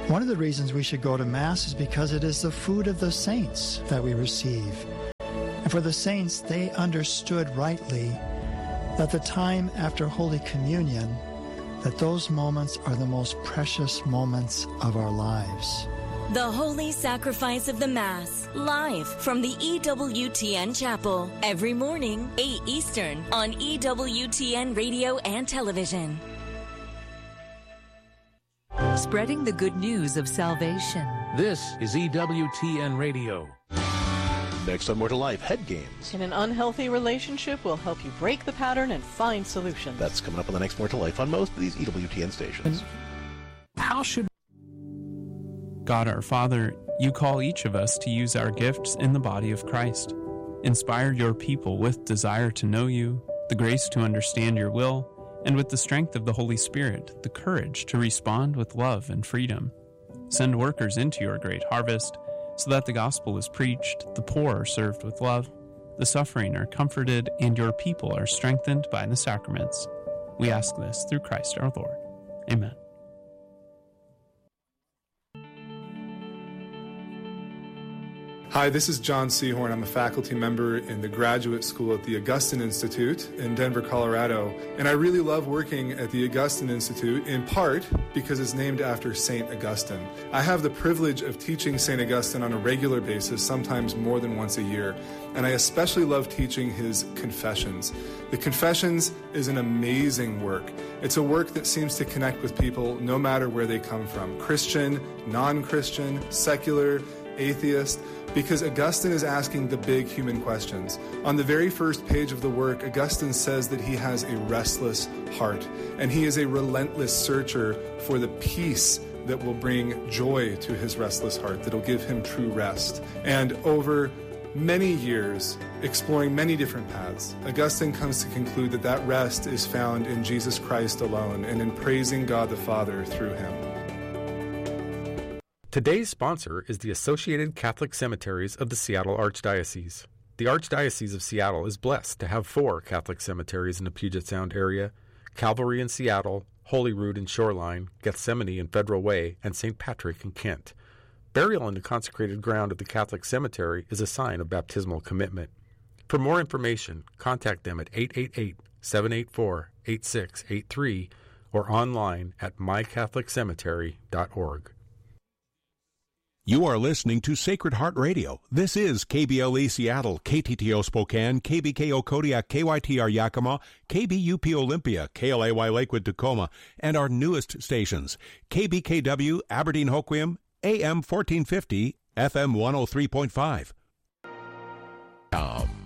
One of the reasons we should go to Mass is because it is the food of the saints that we receive. And for the saints, they understood rightly that the time after Holy Communion, that those moments are the most precious moments of our lives. The Holy Sacrifice of the Mass, live from the EWTN Chapel, every morning, 8 Eastern, on EWTN Radio and Television. Spreading the good news of salvation. This is EWTN Radio. Next on More to Life, head games. In an unhealthy relationship will help you break the pattern and find solutions. That's coming up on the next More to Life on most of these EWTN stations. How should God our Father, you call each of us to use our gifts in the body of Christ. Inspire your people with desire to know you, the grace to understand your will, and with the strength of the Holy Spirit, the courage to respond with love and freedom. Send workers into your great harvest, so that the gospel is preached, the poor are served with love, the suffering are comforted, and your people are strengthened by the sacraments. We ask this through Christ our Lord. Amen. Hi, this is John Seahorn. I'm a faculty member in the graduate school at the Augustine Institute in Denver, Colorado. And I really love working at the Augustine Institute, in part because it's named after St. Augustine. I have the privilege of teaching St. Augustine on a regular basis, sometimes more than once a year. And I especially love teaching his Confessions. The Confessions is an amazing work. It's a work that seems to connect with people no matter where they come from, Christian, non-Christian, secular, atheist, because Augustine is asking the big human questions. On the very first page of the work, Augustine says that he has a restless heart, and he is a relentless searcher for the peace that will bring joy to his restless heart, that will give him true rest. And over many years, exploring many different paths, Augustine comes to conclude that that rest is found in Jesus Christ alone and in praising God the Father through him. Today's sponsor is the Associated Catholic Cemeteries of the Seattle Archdiocese. The Archdiocese of Seattle is blessed to have 4 Catholic cemeteries in the Puget Sound area: Calvary in Seattle, Holyrood in Shoreline, Gethsemane in Federal Way, and St. Patrick in Kent. Burial in the consecrated ground of the Catholic cemetery is a sign of baptismal commitment. For more information, contact them at 888-784-8683 or online at mycatholiccemetery.org. You are listening to Sacred Heart Radio. This is KBLE Seattle, KTTO Spokane, KBKO Kodiak, KYTR Yakima, KBUP Olympia, KLAY Lakewood Tacoma, and our newest stations, KBKW Aberdeen Hoquiam, AM 1450, FM 103.5.